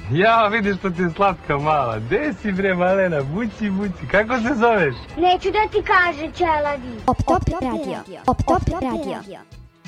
Ja, vidiš što ti je slatka mala. Gde si bre, malena? Buci, buci. Kako se zoveš? Neću da ti kaže, Čelavi. Op Top Radio.